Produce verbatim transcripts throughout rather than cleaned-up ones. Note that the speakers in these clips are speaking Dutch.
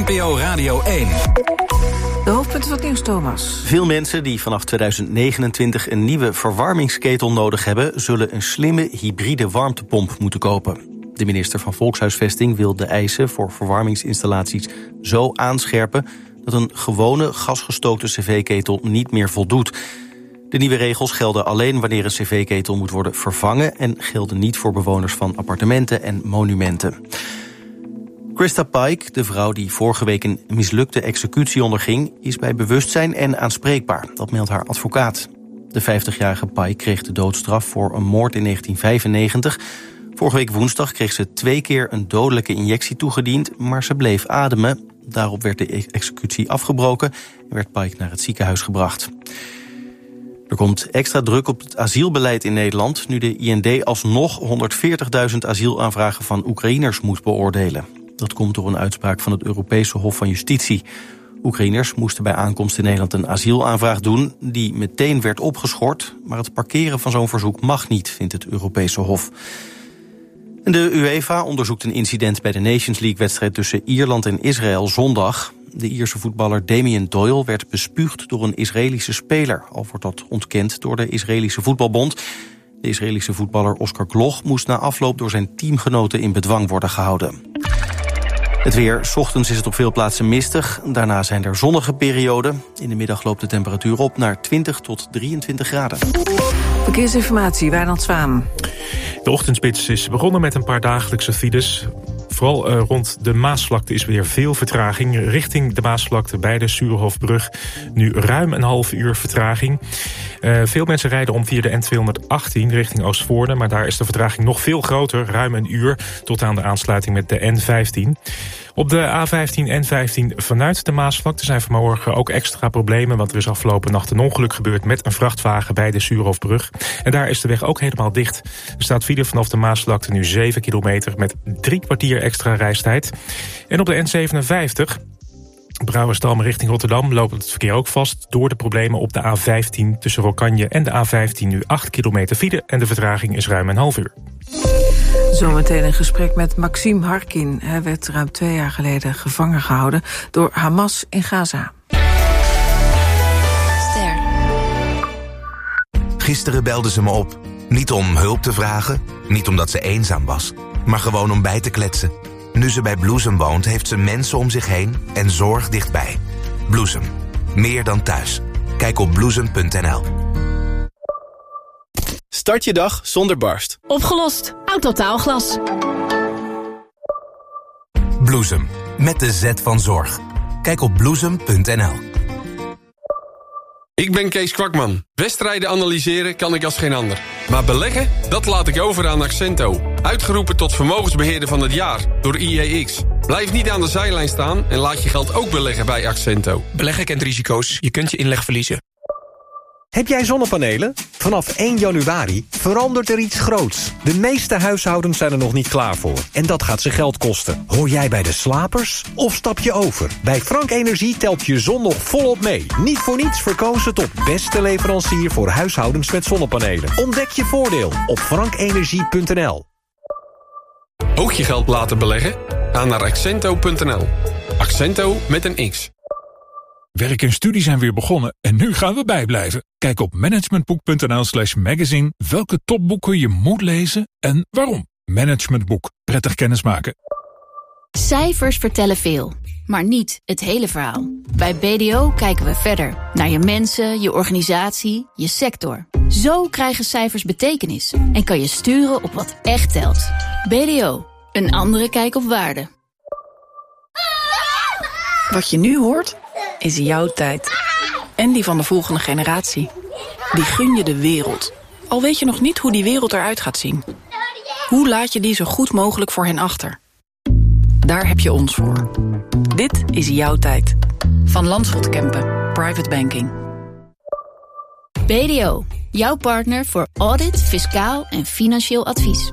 P O Radio één. De hoofdpunten van het nieuws, Thomas. Veel mensen die vanaf tweeduizend negenentwintig een nieuwe verwarmingsketel nodig hebben, zullen een slimme hybride warmtepomp moeten kopen. De minister van Volkshuisvesting wil de eisen voor verwarmingsinstallaties zo aanscherpen dat een gewone gasgestookte cv-ketel niet meer voldoet. De nieuwe regels gelden alleen wanneer een cv-ketel moet worden vervangen en gelden niet voor bewoners van appartementen en monumenten. Krista Pike, de vrouw die vorige week een mislukte executie onderging, is bij bewustzijn en aanspreekbaar. Dat meldt haar advocaat. De vijftigjarige Pike kreeg de doodstraf voor een moord in negentien vijfennegentig. Vorige week woensdag kreeg ze twee keer een dodelijke injectie toegediend, maar ze bleef ademen. Daarop werd de executie afgebroken en werd Pike naar het ziekenhuis gebracht. Er komt extra druk op het asielbeleid in Nederland, nu de I N D alsnog honderdveertigduizend asielaanvragen van Oekraïners moet beoordelen. Dat komt door een uitspraak van het Europese Hof van Justitie. Oekraïners moesten bij aankomst in Nederland een asielaanvraag doen, die meteen werd opgeschort, maar het parkeren van zo'n verzoek mag niet, vindt het Europese Hof. En de UEFA onderzoekt een incident bij de Nations League-wedstrijd tussen Ierland en Israël zondag. De Ierse voetballer Damien Doyle werd bespuugd door een Israëlische speler, al wordt dat ontkend door de Israëlische voetbalbond. De Israëlische voetballer Oscar Gloch moest na afloop door zijn teamgenoten in bedwang worden gehouden. Het weer. 's Ochtends is het op veel plaatsen mistig. Daarna zijn er zonnige perioden. In de middag loopt de temperatuur op naar twintig tot drieëntwintig graden. Verkeersinformatie, Wijnand Zwaan. De ochtendspits is begonnen met een paar dagelijkse files. Vooral uh, rond de Maasvlakte is weer veel vertraging. Richting de Maasvlakte bij de Suurhofbrug nu ruim een half uur vertraging. Uh, veel mensen rijden om via de N tweehonderdachttien richting Oostvoorne, maar daar is de vertraging nog veel groter, ruim een uur, tot aan de aansluiting met de N vijftien. Op de A vijftien N vijftien vanuit de Maasvlakte zijn vanmorgen ook extra problemen, want er is afgelopen nacht een ongeluk gebeurd met een vrachtwagen bij de Suurhofbrug. En daar is de weg ook helemaal dicht. Er staat file vanaf de Maasvlakte nu zeven kilometer met drie kwartier extra reistijd. En op de N zevenenvijftig... Brouwersdam richting Rotterdam loopt het verkeer ook vast door de problemen op de A vijftien. Tussen Rokkanje en de A vijftien nu acht kilometer file en de vertraging is ruim een half uur. Zometeen een gesprek met Maxime Harkin. Hij werd ruim twee jaar geleden gevangen gehouden door Hamas in Gaza. Ster. Gisteren belde ze me op. Niet om hulp te vragen, niet omdat ze eenzaam was, maar gewoon om bij te kletsen. Nu ze bij Bloesem woont, heeft ze mensen om zich heen en zorg dichtbij. Bloesem. Meer dan thuis. Kijk op bloesem punt n l. Start je dag zonder barst. Opgelost. Autotaalglas. Bloesem. Met de Z van zorg. Kijk op bloesem punt n l. Ik ben Kees Kwakman. Wedstrijden analyseren kan ik als geen ander. Maar beleggen, dat laat ik over aan Accento. Uitgeroepen tot vermogensbeheerder van het jaar door I E X. Blijf niet aan de zijlijn staan en laat je geld ook beleggen bij Accento. Beleggen kent risico's. Je kunt je inleg verliezen. Heb jij zonnepanelen? Vanaf één januari verandert er iets groots. De meeste huishoudens zijn er nog niet klaar voor. En dat gaat ze geld kosten. Hoor jij bij de slapers? Of stap je over? Bij Frank Energie telt je zon nog volop mee. Niet voor niets verkozen tot beste leverancier voor huishoudens met zonnepanelen. Ontdek je voordeel op frank energie punt n l. Ook je geld laten beleggen? Ga naar accento punt n l. Accento met een X. Werk en studie zijn weer begonnen en nu gaan we bijblijven. Kijk op managementboek punt n l slash magazine welke topboeken je moet lezen en waarom. Managementboek. Prettig kennismaken. Cijfers vertellen veel, maar niet het hele verhaal. Bij B D O kijken we verder. Naar je mensen, je organisatie, je sector. Zo krijgen cijfers betekenis en kan je sturen op wat echt telt. B D O. Een andere kijk op waarde. Wat je nu hoort, is jouw tijd. En die van de volgende generatie. Die gun je de wereld. Al weet je nog niet hoe die wereld eruit gaat zien. Hoe laat je die zo goed mogelijk voor hen achter? Daar heb je ons voor. Dit is jouw tijd. Van Landschot Kempen. Private Banking. B D O. Jouw partner voor audit, fiscaal en financieel advies.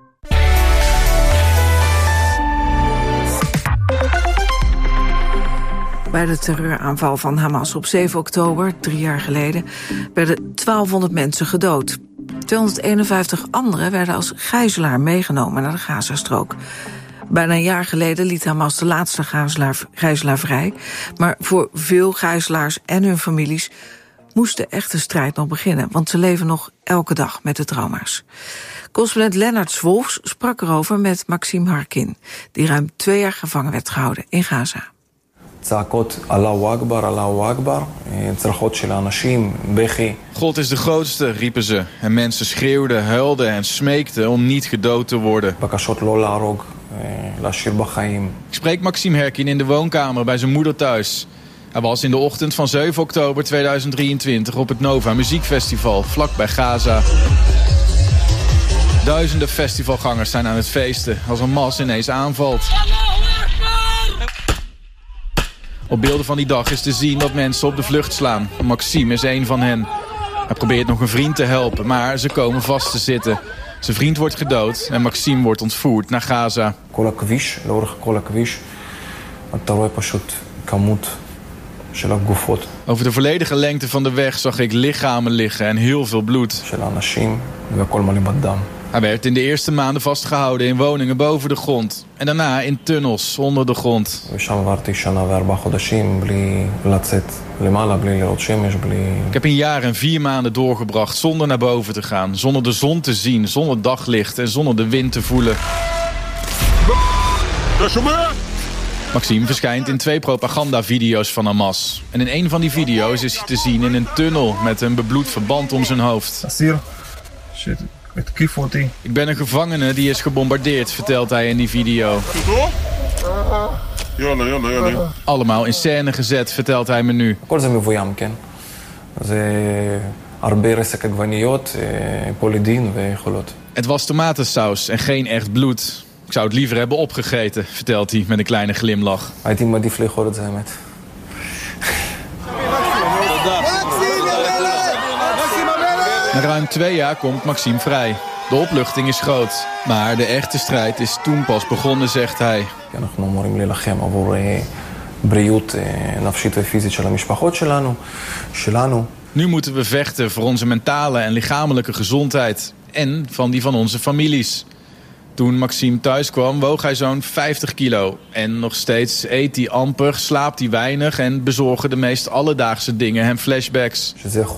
Bij de terreuraanval van Hamas op zeven oktober, drie jaar geleden, werden twaalfhonderd mensen gedood. tweehonderdeenenvijftig anderen werden als gijzelaar meegenomen naar de Gazastrook. Bijna een jaar geleden liet Hamas de laatste gijzelaar, gijzelaar vrij. Maar voor veel gijzelaars en hun families moest de echte strijd nog beginnen, want ze leven nog elke dag met de trauma's. Correspondent Lennart Swolfs sprak erover met Maxim Harkin, die ruim twee jaar gevangen werd gehouden in Gaza. צעקות אללהו אכבר, אללהו אכבר, צרחות של האנשים, בכי. God is de grootste, riepen ze. En mensen schreeuwden, huilden en smeekten om niet gedood te worden. בקשות לא להרוג, להשאיר בחיים. Ik spreek Maxim Harkin in de woonkamer bij zijn moeder thuis. Hij was in de ochtend van zeven oktober tweeduizend drieëntwintig op het Nova Muziekfestival, vlak bij Gaza. Duizenden festivalgangers zijn aan het feesten als Hamas ineens aanvalt. Op beelden van die dag is te zien dat mensen op de vlucht slaan. Maxim is een van hen. Hij probeert nog een vriend te helpen, maar ze komen vast te zitten. Zijn vriend wordt gedood en Maxim wordt ontvoerd naar Gaza. כל הכביש, לאורך כל הכביש, אתה רואה פשוט כמות של הגופות. Over de volledige lengte van de weg zag ik lichamen liggen en heel veel bloed. של האנשים והכל מלא בדם. Hij werd in de eerste maanden vastgehouden in woningen boven de grond. En daarna in tunnels onder de grond. Ik heb een jaar en vier maanden doorgebracht zonder naar boven te gaan. Zonder de zon te zien, zonder daglicht en zonder de wind te voelen. Maxim verschijnt in twee propagandavideo's van Hamas. En in een van die video's is hij te zien in een tunnel met een bebloed verband om zijn hoofd. Ik ben een gevangene die is gebombardeerd, vertelt hij in die video. Allemaal in scène gezet, vertelt hij me nu. Het was tomatensaus en geen echt bloed. Ik zou het liever hebben opgegeten, vertelt hij met een kleine glimlach. Na ruim twee jaar komt Maxim vrij. De opluchting is groot. Maar de echte strijd is toen pas begonnen, zegt hij. Nu moeten we vechten voor onze mentale en lichamelijke gezondheid. En van die van onze families. Toen Maxim thuis kwam, woog hij zo'n vijftig kilo. En nog steeds eet hij amper, slaapt hij weinig en bezorgen de meest alledaagse dingen hem flashbacks.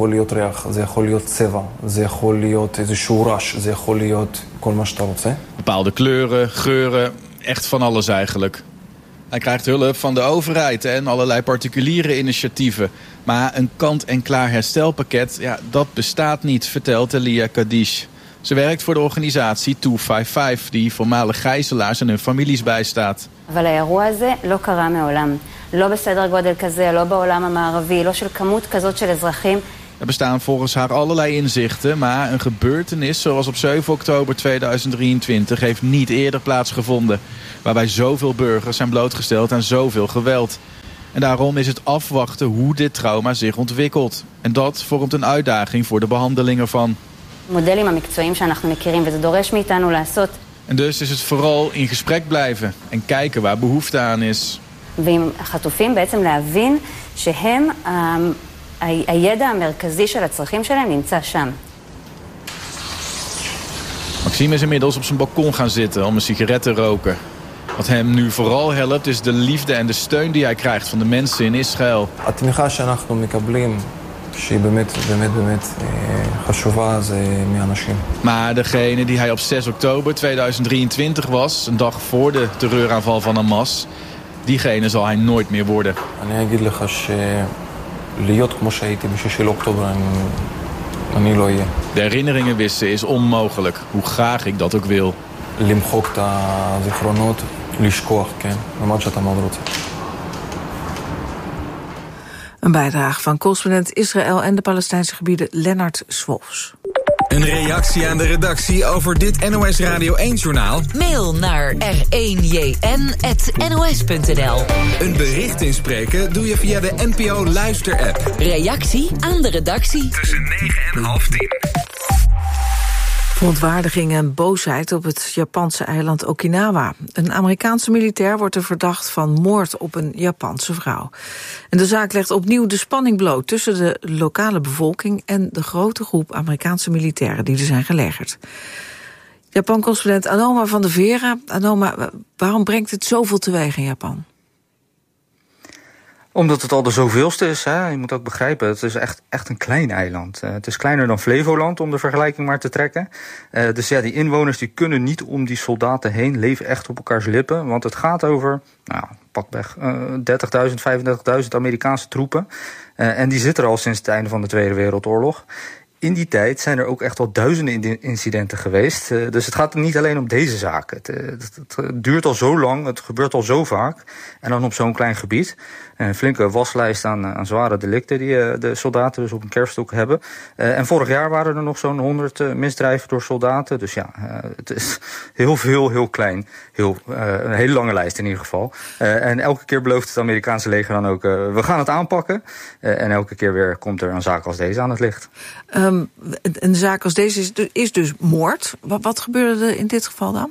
Bepaalde kleuren, geuren, echt van alles eigenlijk. Hij krijgt hulp van de overheid en allerlei particuliere initiatieven. Maar een kant-en-klaar herstelpakket, ja, dat bestaat niet, vertelt Elia Kadish. Ze werkt voor de organisatie tweehonderdvijfenvijftig, die voormalig gijzelaars en hun families bijstaat. Er bestaan volgens haar allerlei inzichten, maar een gebeurtenis zoals op zeven oktober tweeduizend drieëntwintig heeft niet eerder plaatsgevonden. Waarbij zoveel burgers zijn blootgesteld aan zoveel geweld. En daarom is het afwachten hoe dit trauma zich ontwikkelt. En dat vormt een uitdaging voor de behandeling ervan. En dus is het vooral in gesprek blijven en kijken waar behoefte aan is. Maxime is inmiddels op zijn balkon gaan zitten om een sigaret te roken. Wat hem nu vooral helpt is de liefde en de steun die hij krijgt van de mensen in Israël. Maar degene die hij op zes oktober tweeduizend drieëntwintig was, een dag voor de terreuraanval van Hamas, diegene zal hij nooit meer worden. De herinneringen wissen is onmogelijk, hoe graag ik dat ook wil. Een bijdrage van correspondent Israël en de Palestijnse gebieden Lennart Swolfs. Een reactie aan de redactie over dit N O S Radio één-journaal? Mail naar r één j n apenstaartje n o s punt n l. Een bericht inspreken doe je via de N P O Luister-app. Reactie aan de redactie. Tussen negen en half tien. Verontwaardiging en boosheid op het Japanse eiland Okinawa. Een Amerikaanse militair wordt er verdacht van moord op een Japanse vrouw. En de zaak legt opnieuw de spanning bloot tussen de lokale bevolking en de grote groep Amerikaanse militairen die er zijn gelegerd. Japan-correspondent Anoma van der Vera. Anoma, waarom brengt het zoveel teweeg in Japan? Omdat het al de zoveelste is. Hè. Je moet ook begrijpen, het is echt, echt een klein eiland. Uh, het is kleiner dan Flevoland, om de vergelijking maar te trekken. Uh, dus ja, die inwoners die kunnen niet om die soldaten heen, leven echt op elkaars lippen. Want het gaat over, nou, pakweg uh, dertigduizend, vijfendertigduizend Amerikaanse troepen. Uh, en die zitten er al sinds het einde van de Tweede Wereldoorlog. In die tijd zijn er ook echt wel duizenden incidenten geweest. Uh, dus het gaat niet alleen om deze zaken. Het, het, het duurt al zo lang, het gebeurt al zo vaak. En dan op zo'n klein gebied. Een flinke waslijst aan, aan zware delicten die uh, de soldaten dus op een kerfstok hebben. Uh, en vorig jaar waren er nog zo'n honderd uh, misdrijven door soldaten. Dus ja, uh, het is heel veel, heel klein. Heel, uh, een hele lange lijst in ieder geval. Uh, en elke keer belooft het Amerikaanse leger dan ook, uh, we gaan het aanpakken. Uh, en elke keer weer komt er een zaak als deze aan het licht. Um, een zaak als deze is, is dus moord. Wat, wat gebeurde er in dit geval dan?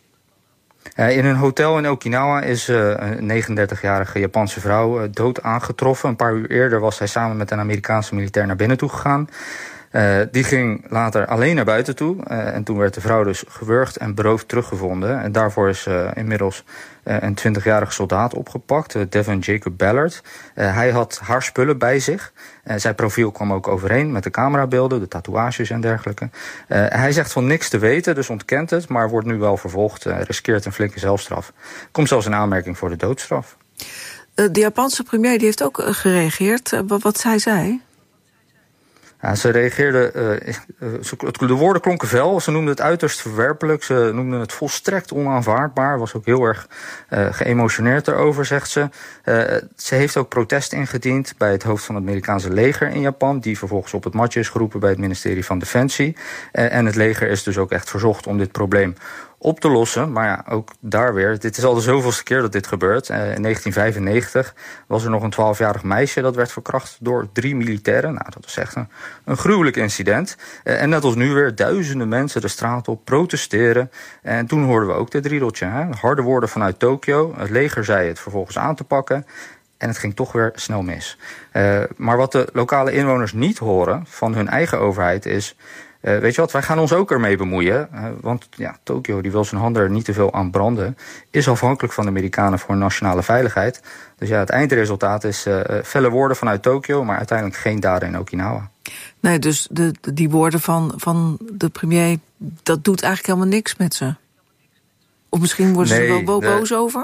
Uh, in een hotel in Okinawa is uh, een negenendertigjarige Japanse vrouw uh, dood aangetroffen. Een paar uur eerder was zij samen met een Amerikaanse militair naar binnen toe gegaan. Uh, die ging later alleen naar buiten toe. Uh, en toen werd de vrouw dus gewurgd en beroofd teruggevonden. En daarvoor is uh, inmiddels uh, een twintigjarige soldaat opgepakt, uh, Devin Jacob Ballard. Uh, hij had haar spullen bij zich. Uh, zijn profiel kwam ook overeen met de camerabeelden, de tatoeages en dergelijke. Uh, hij zegt van niks te weten, dus ontkent het, maar wordt nu wel vervolgd. Uh, riskeert een flinke zelfstraf. Komt zelfs in aanmerking voor de doodstraf. Uh, de Japanse premier die heeft ook uh, gereageerd. Uh, wat zei zij? Ja, ze reageerde, uh, uh, de woorden klonken fel, ze noemden het uiterst verwerpelijk, ze noemden het volstrekt onaanvaardbaar, was ook heel erg uh, geëmotioneerd erover, zegt ze. Uh, ze heeft ook protest ingediend bij het hoofd van het Amerikaanse leger in Japan, die vervolgens op het matje is geroepen bij het ministerie van Defensie. Uh, en het leger is dus ook echt verzocht om dit probleem op te lossen. Maar ja, ook daar weer, dit is al de zoveelste keer dat dit gebeurt. Uh, in negentien vijfennegentig was er nog een twaalfjarig meisje dat werd verkracht door drie militairen. Nou, dat was echt een, een gruwelijk incident. Uh, en net als nu weer duizenden mensen de straat op protesteren. En toen hoorden we ook dit riedeltje. Hè? Harde woorden vanuit Tokio. Het leger zei het vervolgens aan te pakken. En het ging toch weer snel mis. Uh, maar wat de lokale inwoners niet horen van hun eigen overheid is, Uh, weet je wat, wij gaan ons ook ermee bemoeien. Uh, want ja, Tokio die wil zijn handen er niet te veel aan branden. Is afhankelijk van de Amerikanen voor nationale veiligheid. Dus ja, het eindresultaat is uh, felle woorden vanuit Tokio, maar uiteindelijk geen daden in Okinawa. Nee, dus de, de, die woorden van, van de premier, dat doet eigenlijk helemaal niks met ze. Of misschien worden nee, ze er wel boos de... over?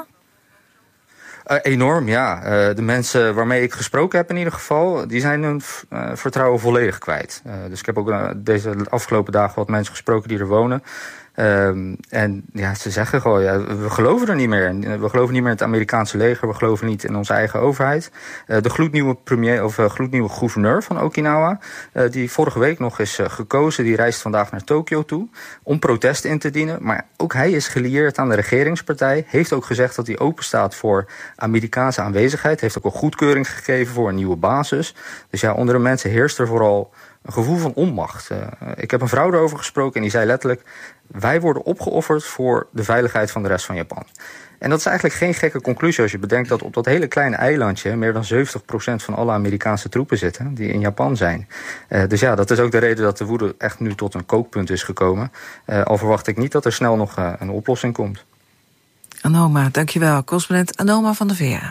Uh, enorm, ja. Uh, de mensen waarmee ik gesproken heb in ieder geval, die zijn hun uh, vertrouwen volledig kwijt. Uh, dus ik heb ook uh, deze afgelopen dagen wat mensen gesproken die er wonen. Um, en ja, ze zeggen gewoon, ja, we geloven er niet meer. We geloven niet meer in het Amerikaanse leger. We geloven niet in onze eigen overheid. Uh, de gloednieuwe premier of uh, gloednieuwe gouverneur van Okinawa, uh, die vorige week nog is uh, gekozen, die reist vandaag naar Tokio toe om protest in te dienen. Maar ook hij is gelieerd aan de regeringspartij. Heeft ook gezegd dat hij open staat voor Amerikaanse aanwezigheid. Heeft ook al goedkeuring gegeven voor een nieuwe basis. Dus ja, onder de mensen heerst er vooral een gevoel van onmacht. Uh, ik heb een vrouw erover gesproken en die zei letterlijk, wij worden opgeofferd voor de veiligheid van de rest van Japan. En dat is eigenlijk geen gekke conclusie als je bedenkt dat op dat hele kleine eilandje meer dan zeventig procent van alle Amerikaanse troepen zitten die in Japan zijn. Uh, dus ja, dat is ook de reden dat de woede echt nu tot een kookpunt is gekomen. Uh, al verwacht ik niet dat er snel nog uh, een oplossing komt. Anoma, dankjewel. Correspondent Anoma van der Vera.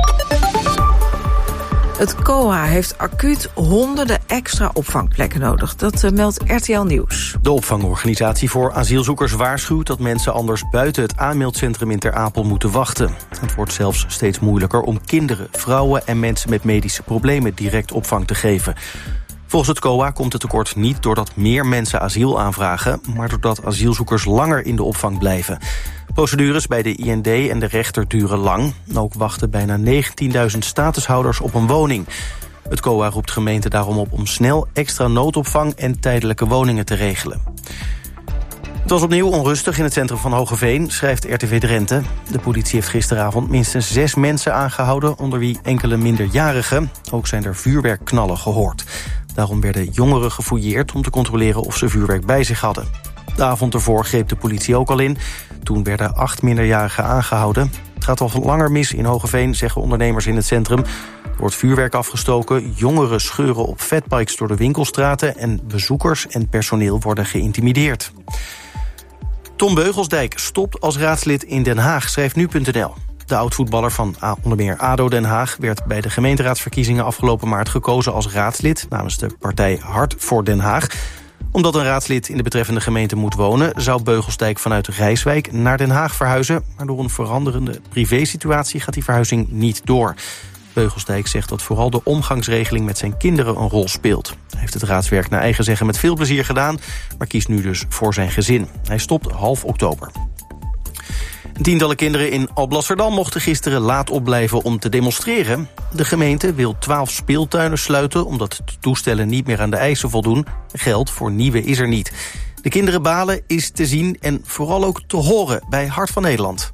Het C O A heeft acuut honderden extra opvangplekken nodig. Dat uh, meldt R T L Nieuws. De opvangorganisatie voor asielzoekers waarschuwt dat mensen anders buiten het aanmeldcentrum in Ter Apel moeten wachten. Het wordt zelfs steeds moeilijker om kinderen, vrouwen en mensen met medische problemen direct opvang te geven. Volgens het C O A komt het tekort niet doordat meer mensen asiel aanvragen, maar doordat asielzoekers langer in de opvang blijven. Procedures bij de I N D en de rechter duren lang. Ook wachten bijna negentienduizend statushouders op een woning. Het C O A roept gemeenten daarom op om snel extra noodopvang en tijdelijke woningen te regelen. Het was opnieuw onrustig in het centrum van Hoogeveen, schrijft R T V Drenthe. De politie heeft gisteravond minstens zes mensen aangehouden, onder wie enkele minderjarigen. Ook zijn er vuurwerkknallen gehoord. Daarom werden jongeren gefouilleerd om te controleren of ze vuurwerk bij zich hadden. De avond ervoor greep de politie ook al in. Toen werden acht minderjarigen aangehouden. Het gaat al langer mis in Hoogeveen, zeggen ondernemers in het centrum. Er wordt vuurwerk afgestoken, jongeren scheuren op fatbikes door de winkelstraten en bezoekers en personeel worden geïntimideerd. Tom Beugelsdijk stopt als raadslid in Den Haag, schrijft nu punt n l. De oud-voetballer van onder meer A D O Den Haag werd bij de gemeenteraadsverkiezingen afgelopen maart gekozen als raadslid namens de partij Hart voor Den Haag. Omdat een raadslid in de betreffende gemeente moet wonen, zou Beugelsdijk vanuit Rijswijk naar Den Haag verhuizen. Maar door een veranderende privésituatie gaat die verhuizing niet door. Beugelsdijk zegt dat vooral de omgangsregeling met zijn kinderen een rol speelt. Hij heeft het raadswerk naar eigen zeggen met veel plezier gedaan, maar kiest nu dus voor zijn gezin. Hij stopt half oktober. Tientallen kinderen in Alblasserdam mochten gisteren laat opblijven om te demonstreren. De gemeente wil twaalf speeltuinen sluiten omdat de toestellen niet meer aan de eisen voldoen. Geld voor nieuwe is er niet. De kinderen balen is te zien en vooral ook te horen bij Hart van Nederland.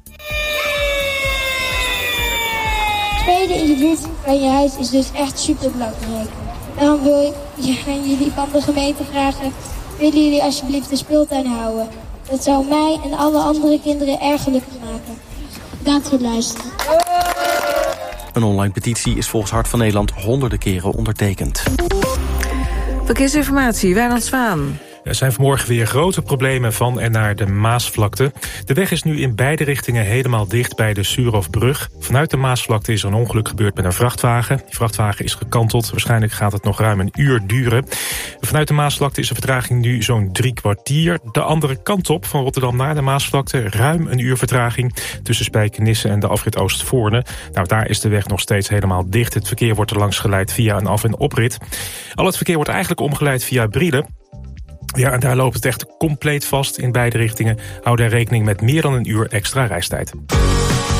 Spelen in je buurt van je huis is dus echt super belangrijk. Daarom wil ik jullie van de gemeente vragen, willen jullie alsjeblieft de speeltuin houden? Dat zou mij en alle andere kinderen erg gelukkig maken. Bedankt voor het luisteren. Een online petitie is volgens Hart van Nederland honderden keren ondertekend. Verkeersinformatie, Wijnand Zwaan. Er zijn vanmorgen weer grote problemen van en naar de Maasvlakte. De weg is nu in beide richtingen helemaal dicht bij de Suurhofbrug. Vanuit de Maasvlakte is er een ongeluk gebeurd met een vrachtwagen. Die vrachtwagen is gekanteld. Waarschijnlijk gaat het nog ruim een uur duren. Vanuit de Maasvlakte is de vertraging nu zo'n drie kwartier. De andere kant op, van Rotterdam naar de Maasvlakte, ruim een uur vertraging tussen Spijkenisse en de afrit Oostvoorne. Nou, daar is de weg nog steeds helemaal dicht. Het verkeer wordt er langs geleid via een af- en oprit. Al het verkeer wordt eigenlijk omgeleid via Brielen. Ja, en daar loopt het echt compleet vast in beide richtingen. Hou daar rekening met meer dan een uur extra reistijd.